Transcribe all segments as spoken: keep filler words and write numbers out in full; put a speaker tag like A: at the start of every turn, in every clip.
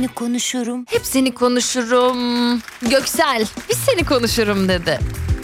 A: seni konuşurum.
B: Hep seni konuşurum. Göksel, biz seni konuşurum dedi.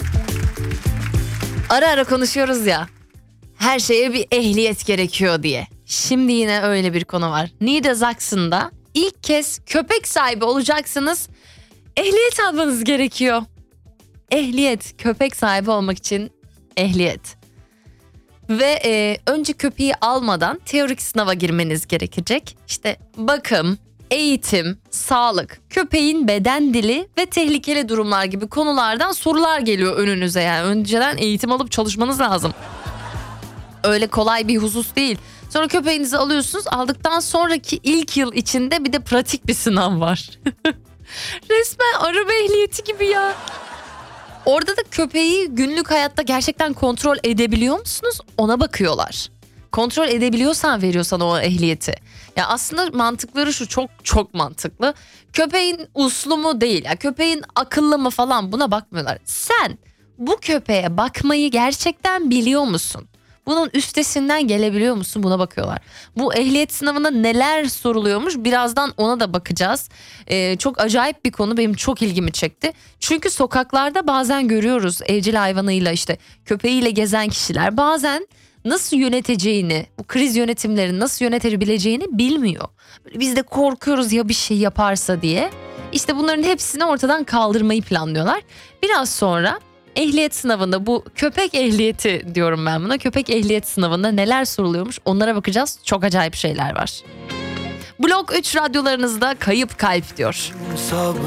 B: Ara ara konuşuyoruz ya. Her şeye bir ehliyet gerekiyor diye. Şimdi yine öyle bir konu var. Niedersachsen'da ilk kez köpek sahibi olacaksınız. Ehliyet almanız gerekiyor. Ehliyet, köpek sahibi olmak için ehliyet. Ve e, önce köpeği almadan teorik sınava girmeniz gerekecek. İşte bakım, eğitim, sağlık, köpeğin beden dili ve tehlikeli durumlar gibi konulardan sorular geliyor önünüze. Yani önceden eğitim alıp çalışmanız lazım. Öyle kolay bir husus değil. Sonra köpeğinizi alıyorsunuz. Aldıktan sonraki ilk yıl içinde bir de pratik bir sınav var. Resmen araba ehliyeti gibi ya. Orada da köpeği günlük hayatta gerçekten kontrol edebiliyor musunuz? Ona bakıyorlar. Kontrol edebiliyorsan veriyor sana o ehliyeti. Ya aslında mantıkları şu, çok çok mantıklı. Köpeğin uslu mu değil, ya köpeğin akıllı mı falan, buna bakmıyorlar. Sen bu köpeğe bakmayı gerçekten biliyor musun? Bunun üstesinden gelebiliyor musun? Buna bakıyorlar. Bu ehliyet sınavında neler soruluyormuş? Birazdan ona da bakacağız. Ee, çok acayip bir konu, benim çok ilgimi çekti. Çünkü sokaklarda bazen görüyoruz evcil hayvanıyla, işte köpeğiyle gezen kişiler bazen nasıl yöneteceğini, bu kriz yönetimlerini nasıl yönetebileceğini bilmiyor. Biz de korkuyoruz ya bir şey yaparsa diye. İşte bunların hepsini ortadan kaldırmayı planlıyorlar. Biraz sonra ehliyet sınavında, bu köpek ehliyeti diyorum ben buna, köpek ehliyet sınavında neler soruluyormuş onlara bakacağız. Çok acayip şeyler var. Blok üç radyolarınızda Kayıp Kalp diyor.